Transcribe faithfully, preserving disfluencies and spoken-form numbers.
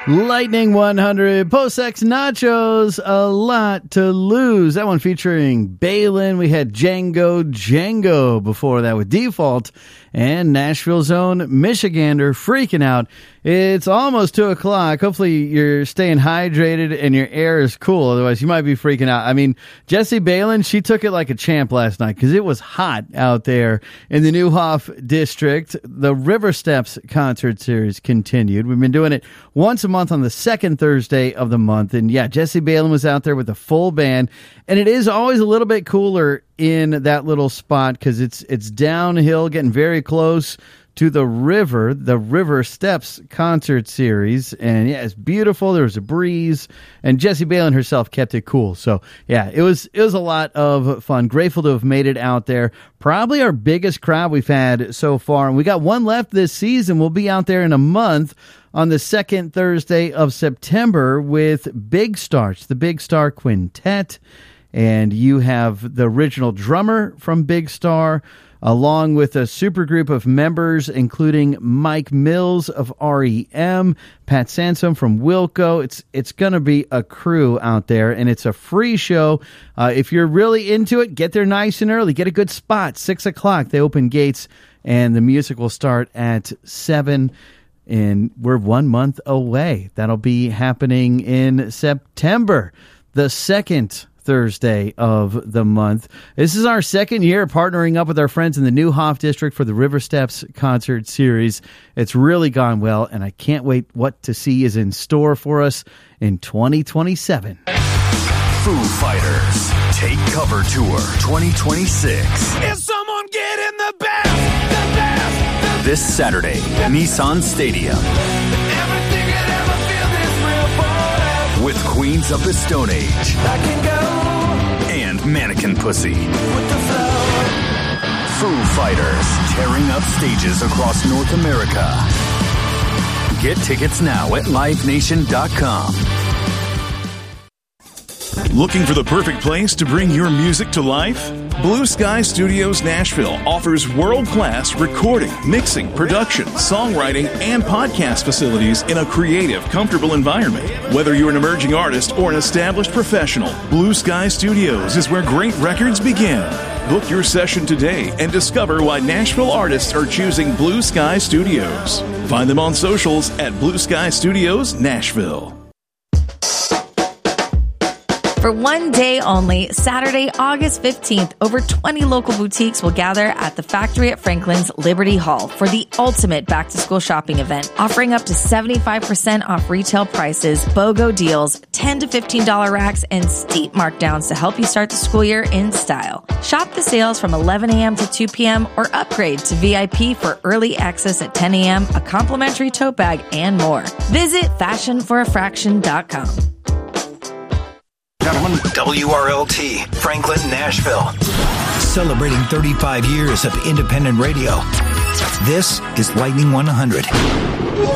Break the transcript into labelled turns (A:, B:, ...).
A: Lightning one hundred, Post-Ex Nachos, A Lot to Lose. That one featuring Balin. We had Django Django before that with Default. And Nashville's own Michigander, Freaking Out. It's almost two o'clock. Hopefully you're staying hydrated and your air is cool. Otherwise, you might be freaking out. I mean, Jessie Balin, she took it like a champ last night because it was hot out there in the Neuhoff district. The River Steps concert series continued. We've been doing it once a month on the second Thursday of the month. And yeah, Jessie Balin was out there with a full band. And it is always a little bit cooler in that little spot because it's it's downhill, getting very close to the river, the River Steps concert series. And yeah, it's beautiful. There was a breeze, and Jessie Balin herself kept it cool. So yeah, it was it was a lot of fun. Grateful to have made it out there. Probably our biggest crowd we've had so far, and we got one left this season. We'll be out there in a month on the second Thursday of September with Big Starch, the Big Star Quintet. And you have the original drummer from Big Star, along with a super group of members, including Mike Mills of R E M, Pat Sansom from Wilco. It's it's going to be a crew out there, and it's a free show. Uh, if you're really into it, get there nice and early. Get a good spot. six o'clock, they open gates, and the music will start at seven. And we're one month away. That'll be happening in September, the second Thursday of the month. This is our second year partnering up with our friends in the Neuhoff district for the River Steps concert series. It's really gone well, and I can't wait what to see is in store for us in twenty twenty-seven.
B: Foo Fighters Take Cover Tour twenty twenty-six.
C: Is someone getting the best, the best, the
B: This Saturday, Nissan Stadium.
C: everything could ever feel this real forever.
B: With Queens of the Stone Age
C: I can go
B: and Mannequin Pussy.
C: with the flow.
B: Foo Fighters tearing up stages across North America. Get tickets now at live nation dot com.
D: Looking for the perfect place to bring your music to life? Blue Sky Studios Nashville offers world-class recording, mixing, production, songwriting, and podcast facilities in a creative, comfortable environment. Whether you're an emerging artist or an established professional, Blue Sky Studios is where great records begin. Book your session today and discover why Nashville artists are choosing Blue Sky Studios. Find them on socials at Blue Sky Studios Nashville.
E: For one day only, Saturday, August fifteenth, over twenty local boutiques will gather at the Factory at Franklin's Liberty Hall for the ultimate back-to-school shopping event, offering up to seventy-five percent off retail prices, BOGO deals, ten to fifteen dollars racks, and steep markdowns to help you start the school year in style. Shop the sales from eleven a.m. to two p.m. or upgrade to V I P for early access at ten a.m., a complimentary tote bag, and more. Visit fashion for a fraction dot com.
B: W R L T, Franklin, Nashville.
F: Celebrating thirty-five years of independent radio. This is Lightning one hundred.